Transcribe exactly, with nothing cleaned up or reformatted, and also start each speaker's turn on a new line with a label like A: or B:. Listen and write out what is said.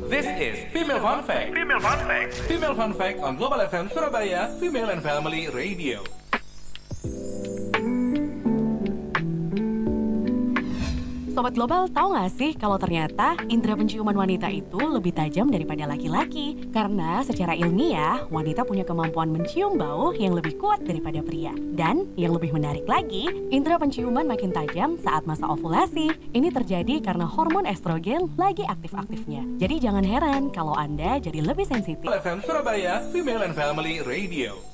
A: This is Female Fun Fact. Female Fun Fact. Female Fun Fact on Global F M Surabaya, Female and Family Radio.
B: Sobat Global, tahu gak sih kalau ternyata indera penciuman wanita itu lebih tajam daripada laki-laki? Karena secara ilmiah, wanita punya kemampuan mencium bau yang lebih kuat daripada pria. Dan yang lebih menarik lagi, indera penciuman makin tajam saat masa ovulasi. Ini terjadi karena hormon estrogen lagi aktif-aktifnya. Jadi jangan heran kalau Anda jadi lebih sensitif.
A: F M Surabaya, Female and Family Radio.